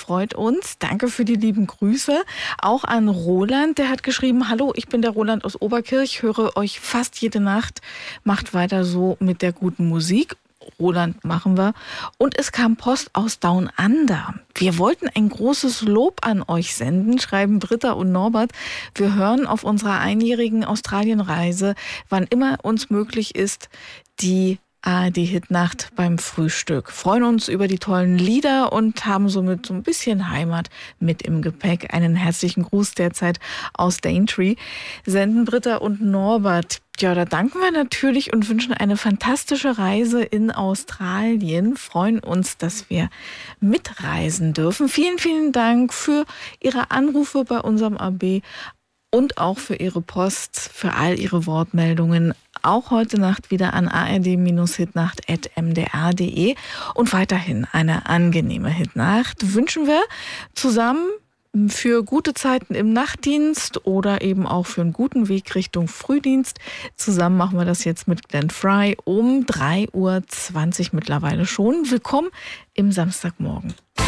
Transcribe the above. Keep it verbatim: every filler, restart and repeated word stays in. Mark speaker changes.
Speaker 1: freut uns. Danke für die lieben Grüße. Auch an Roland, der hat geschrieben, hallo, ich bin der Roland aus Oberkirch, höre euch fast jede Nacht. Macht weiter so mit der guten Musik. Roland, machen wir. Und es kam Post aus Down Under. Wir wollten ein großes Lob an euch senden, schreiben Britta und Norbert. Wir hören auf unserer einjährigen Australienreise, wann immer uns möglich ist, die A R D-Hitnacht beim Frühstück. Freuen uns über die tollen Lieder und haben somit so ein bisschen Heimat mit im Gepäck. Einen herzlichen Gruß derzeit aus Daintree. Senden Britta und Norbert. Ja, da danken wir natürlich und wünschen eine fantastische Reise in Australien. Freuen uns, dass wir mitreisen dürfen. Vielen, vielen Dank für Ihre Anrufe bei unserem A B und auch für Ihre Post, für all Ihre Wortmeldungen. Auch heute Nacht wieder an a r d hitnacht at m d r punkt d e und weiterhin eine angenehme Hitnacht wünschen wir zusammen für gute Zeiten im Nachtdienst oder eben auch für einen guten Weg Richtung Frühdienst. Zusammen machen wir das jetzt mit Glenn Frey um drei Uhr zwanzig mittlerweile schon. Willkommen im Samstagmorgen.